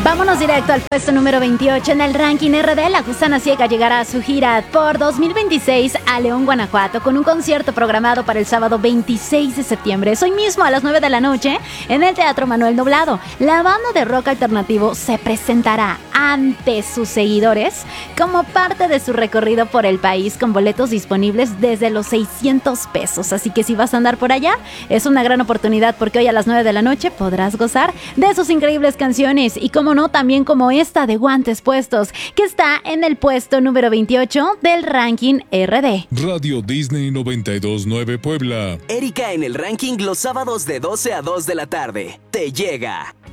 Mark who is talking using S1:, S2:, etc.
S1: Vámonos directo al puesto número 28 en el ranking RD. La Gusana Ciega llegará a su gira por 2026 a León, Guanajuato, con un concierto programado para el sábado 26 de septiembre. Hoy mismo a las 9 de la noche en el Teatro Manuel Doblado. La banda de rock alternativo se presentará ante sus seguidores como parte de su recorrido por el país, con boletos disponibles desde los 600 pesos. Así que si vas a andar por allá, es una gran oportunidad, porque hoy a las 9 de la noche podrás gozar de sus increíbles canciones y, como no, también como esta de Guantes Puestos, que está en el puesto número 28 del ranking RD.
S2: Radio Disney 92.9 Puebla.
S3: Erika en el ranking los sábados de 12 a 2 de la tarde. Te llega.